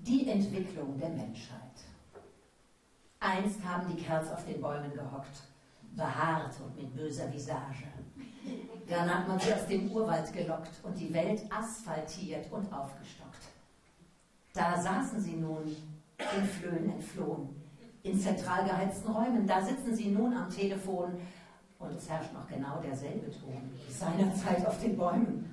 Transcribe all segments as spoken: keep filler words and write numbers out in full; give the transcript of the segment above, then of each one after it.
Die Entwicklung der Menschheit. Einst haben die Kerls auf den Bäumen gehockt, behaart und mit böser Visage. Dann hat man sie aus dem Urwald gelockt und die Welt asphaltiert und aufgestockt. Da saßen sie nun, in Flöhen entflohen, in zentral geheizten Räumen. Da sitzen sie nun am Telefon und es herrscht noch genau derselbe Ton wie seinerzeit auf den Bäumen.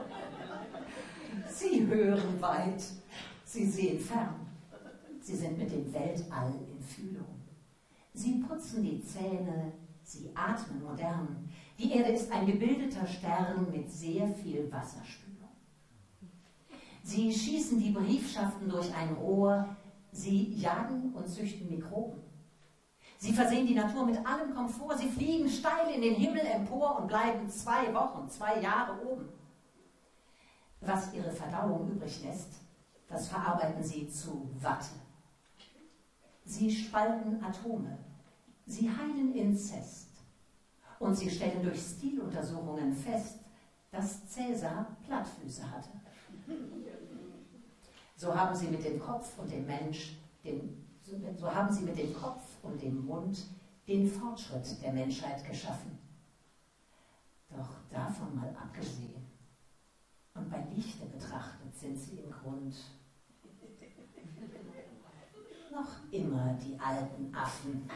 Sie hören weit, sie sehen fern. Sie sind mit dem Weltall in Fühlung. Sie putzen die Zähne, sie atmen modern. Die Erde ist ein gebildeter Stern mit sehr viel Wasserspülung. Sie schießen die Briefschaften durch ein Rohr, sie jagen und züchten Mikroben. Sie versehen die Natur mit allem Komfort, sie fliegen steil in den Himmel empor und bleiben zwei Wochen, zwei Jahre oben. Was ihre Verdauung übrig lässt, das verarbeiten sie zu Watte. Sie spalten Atome, sie heilen Inzest und sie stellen durch Stiluntersuchungen fest, dass Cäsar Plattfüße hatte. So haben sie mit dem Kopf und dem Mensch, den, so haben sie mit dem Kopf und dem Mund den Fortschritt der Menschheit geschaffen. Doch davon mal abgesehen und bei Lichte betrachtet sind sie im Grund noch immer die alten Affen.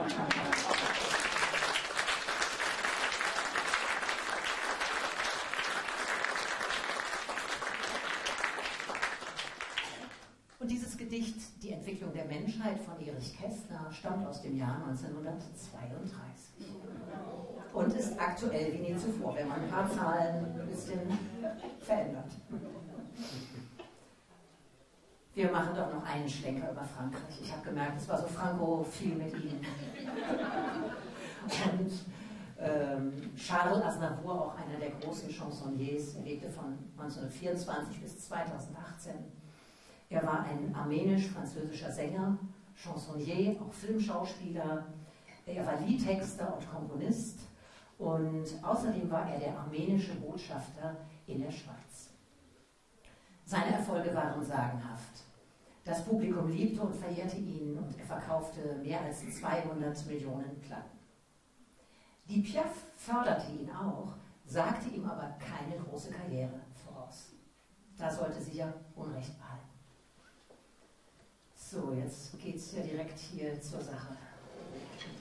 Und dieses Gedicht, Die Entwicklung der Menschheit von Erich Kästner, stammt aus dem Jahr neunzehnhundertzweiunddreißig und ist aktuell wie nie zuvor, wenn man ein paar Zahlen ein bisschen verändert. Wir machen doch noch einen Schlenker über Frankreich. Ich habe gemerkt, es war so frankophil mit Ihnen. Und ähm, Charles Aznavour, auch einer der großen Chansonniers, er lebte von neunzehnhundertvierundzwanzig bis zweitausendachtzehn. Er war ein armenisch-französischer Sänger, Chansonnier, auch Filmschauspieler. Er war Liedtexter und Komponist und außerdem war er der armenische Botschafter in der Schweiz. Seine Erfolge waren sagenhaft. Das Publikum liebte und verehrte ihn und er verkaufte mehr als zweihundert Millionen Platten. Die Piaf förderte ihn auch, sagte ihm aber keine große Karriere voraus. Da sollte sie ja Unrecht behalten. So, jetzt geht's ja direkt hier zur Sache.